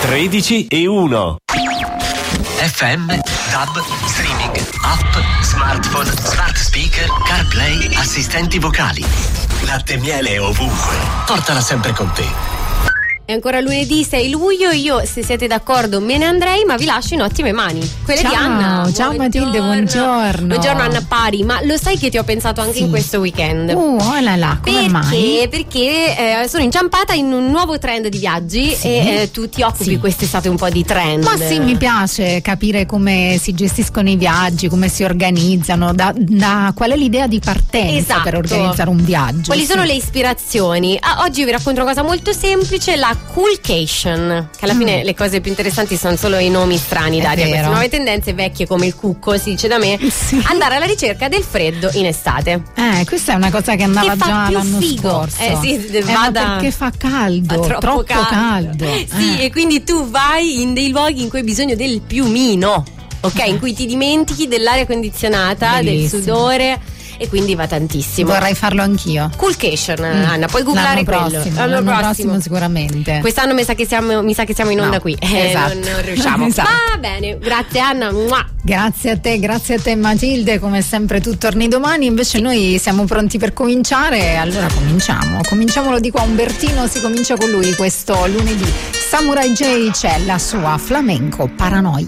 13:1. FM, DAB, streaming, app, smartphone, smart speaker, CarPlay, assistenti vocali. Latte e miele ovunque. Portala sempre con te. È ancora lunedì 6 luglio, io se siete d'accordo me ne andrei, ma vi lascio in ottime mani. Quelle ciao, di Anna. Ciao Matilde, buongiorno. Buongiorno Anna Pari, ma lo sai che ti ho pensato anche in questo weekend? Oh là là, come mai? Perché sono inciampata in un nuovo trend di viaggi e tu ti occupi quest'estate un po' di trend. Ma sì, mi piace capire come si gestiscono i viaggi, come si organizzano, da qual è l'idea di partenza per organizzare un viaggio. Quali sono le ispirazioni? Oggi vi racconto una cosa molto semplice, la coolcation, che alla fine le cose più interessanti sono solo i nomi strani dati a queste nuove tendenze vecchie come il cucco, si dice da me. Andare alla ricerca del freddo in estate. Questa è una cosa che andava già l'anno scorso. Ma perché fa caldo, troppo caldo. Sì, e quindi tu vai in dei luoghi in cui hai bisogno del piumino, ok? In cui ti dimentichi dell'aria condizionata, del sudore. E quindi va tantissimo. Vorrei farlo anch'io. Coolcation, Anna, puoi googlare l'anno prossimo sicuramente. Quest'anno mi sa che siamo in onda qui. Esatto. Non riusciamo. Esatto. Va bene, grazie Anna. Mua. Grazie a te Matilde, come sempre tu torni domani, invece noi siamo pronti per cominciare, allora cominciamolo di qua. Umbertino, si comincia con lui questo lunedì. Samurai J c'è la sua Flamenco Paranoia.